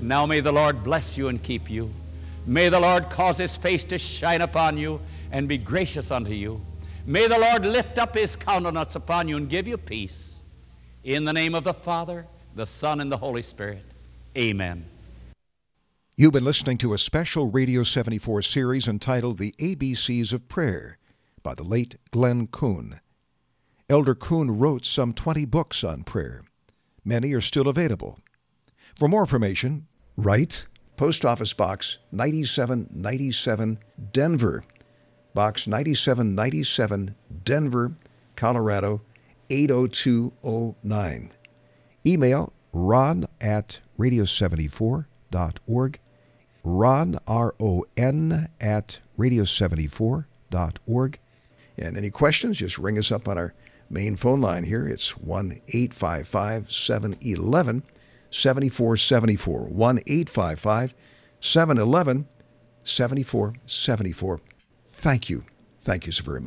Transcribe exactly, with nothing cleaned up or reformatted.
Now may the Lord bless you and keep you. May the Lord cause his face to shine upon you and be gracious unto you. May the Lord lift up his countenance upon you and give you peace. In the name of the Father, the Son, and the Holy Spirit. Amen. You've been listening to a special Radio seventy-four series entitled The A B Cs of Prayer by the late Glenn Kuhn. Elder Kuhn wrote some twenty books on prayer. Many are still available. For more information, write Post Office Box ninety-seven ninety-seven, Denver. Box ninety-seven ninety-seven, Denver, Colorado eight oh two oh nine. Email ron at radio seventy-four dot org. Ron, R O N, at radio seventy-four dot org. And any questions, just ring us up on our main phone line here. It's one eight five five, seven one one, seven four seven four. one eight five five, seven one one, seven four seven four. Thank you. Thank you so very much.